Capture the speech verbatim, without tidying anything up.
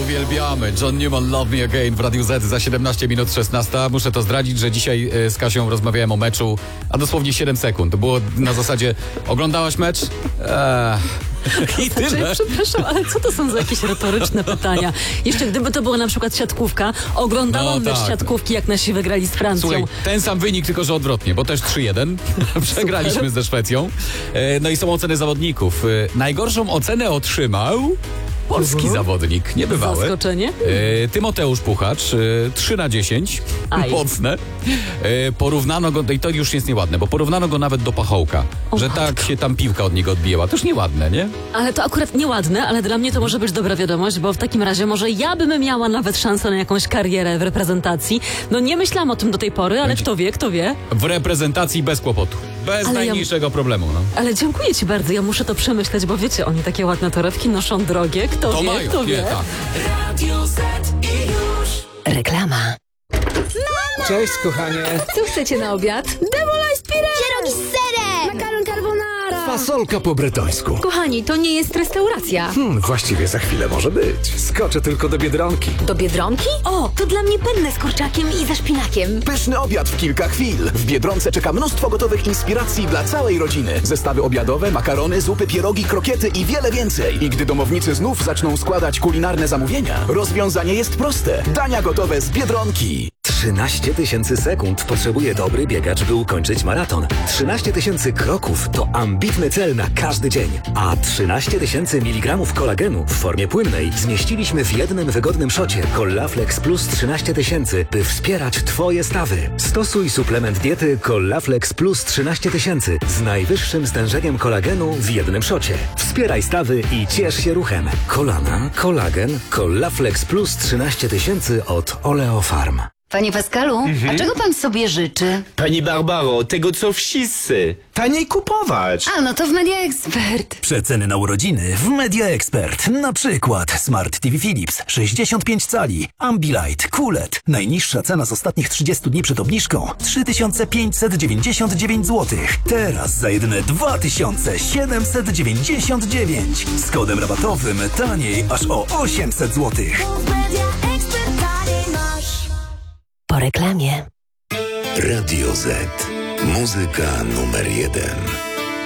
Uwielbiamy. John Newman, Love Me Again w Radiu Z za siedemnaście minut szesnasta. Muszę to zdradzić, że dzisiaj z Kasią rozmawiałem o meczu, a dosłownie siedem sekund. To było na zasadzie, oglądałaś mecz? Eee. I tyle. Przepraszam, ale co to są za jakieś retoryczne pytania? Jeszcze gdyby to była na przykład siatkówka, oglądałam No mecz tak. siatkówki, jak nasi wygrali z Francją. Słuchaj, ten sam wynik, tylko że odwrotnie, bo też trzy jeden. Przegraliśmy Super. ze Szwecją. E, No i są oceny zawodników. E, Najgorszą ocenę otrzymał polski Mhm. zawodnik, niebywałe. Zaskoczenie? E, Tymoteusz Puchacz, e, trzy na dziesięć. Aj. Mocne. E, Porównano go, i to już jest nieładne, bo porównano go nawet do Pachołka. O że matko. tak się tam piłka od niego odbijała. Też nieładne, nie? Ale to akurat nieładne, ale dla mnie to może być dobra wiadomość, bo w takim razie może ja bym miała nawet szansę na jakąś karierę w reprezentacji. No nie myślałam o tym do tej pory, ale Będzie- kto wie, kto wie. W reprezentacji bez kłopotu. Bez Ale ja- najmniejszego problemu. No. Ale dziękuję ci bardzo, ja muszę to przemyśleć, bo wiecie, oni takie ładne torebki noszą drogie. Kto To wie, mają, kto nie, wie. tak. Reklama. Cześć, kochanie. Co chcecie na obiad? Demola z pire! Pierogi z serem! Makaron carbonara! Fasolka po bretońsku. Kochani, to nie jest restauracja. Hmm, właściwie za chwilę może być. Skoczę tylko do Biedronki. Do Biedronki? O, to dla mnie penne z kurczakiem i ze szpinakiem. Pyszny obiad w kilka chwil. W Biedronce czeka mnóstwo gotowych inspiracji dla całej rodziny. Zestawy obiadowe, makarony, zupy, pierogi, krokiety i wiele więcej. I gdy domownicy znów zaczną składać kulinarne zamówienia, rozwiązanie jest proste. Dania gotowe z Biedronki. trzynaście tysięcy sekund potrzebuje dobry biegacz, by ukończyć maraton. trzynaście tysięcy kroków to ambitny cel na każdy dzień. A trzynaście tysięcy miligramów kolagenu w formie płynnej zmieściliśmy w jednym wygodnym szocie Collaflex Plus trzynaście tysięcy, by wspierać Twoje stawy. Stosuj suplement diety Collaflex Plus trzynaście tysięcy z najwyższym stężeniem kolagenu w jednym szocie. Wspieraj stawy i ciesz się ruchem. Kolana, kolagen, Collaflex Plus trzynaście tysięcy od Oleofarm. Panie Pascalu, a czego pan sobie życzy? Pani Barbaro, tego co wszyscy. Taniej kupować. A, no to w Media Expert. Przeceny na urodziny w Media Expert. Na przykład Smart T V Philips sześćdziesiąt pięć cali, Ambilight, Q L E D. Najniższa cena z ostatnich trzydziestu dni przed obniżką trzy tysiące pięćset dziewięćdziesiąt dziewięć złotych. Teraz za jedyne dwa tysiące siedemset dziewięćdziesiąt dziewięć. Z kodem rabatowym taniej aż o osiemset złotych. Po reklamie. Radio Z. Muzyka numer jeden.